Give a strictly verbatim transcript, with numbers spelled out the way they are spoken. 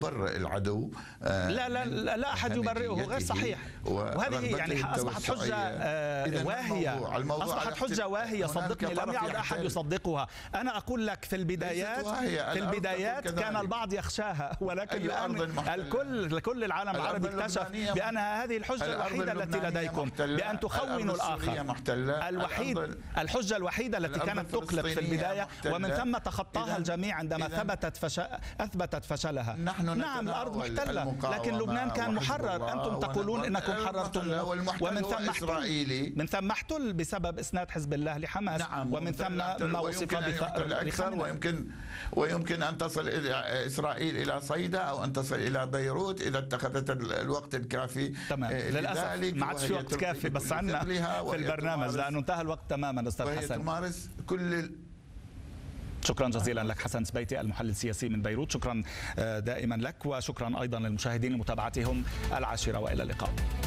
برئ العدو. لا لا لا احد يبرئه، غير صحيح. وهذه يعني اصبحت حجه واهيه، اصبحت حجه واهيه صدقني، لم يعد احد يصدقها. انا اقول لك في البدايات في البدايات كان البعض يخشاها، ولكن الان الكل كل العالم العربي اكتشف بان هذه الحجه الوحيده التي لديكم، بان تخونوا الاخر. الوحيد الحجه الوحيده التي كانت تقلق في البدايه، ومن ثم تخطاها الجميع عندما ثبتت فشل اثبتت فشلها. نعم الأرض محتلة، لكن لبنان كان محرر. أنتم تقولون أنكم حررتموه، ومن ثم إسرائيلي من ثم احتل بسبب إسناد حزب الله لحماس. نعم. ومن ثم ما وصف أكثر، ويمكن ويمكن أن تصل إلى إسرائيل إلى صيدا أو أن تصل إلى بيروت إذا اتخذت الوقت الكافي. تمام. للأسف ما عادش في وقت كافي بس عندنا في البرنامج لأنه انتهى الوقت تماما. أستاذ حسن تمارس كل. شكرا جزيلا لك حسن سبيتي المحلل السياسي من بيروت. شكرا دائما لك، وشكرا أيضا للمشاهدين لمتابعتهم. العاشرة وإلى اللقاء.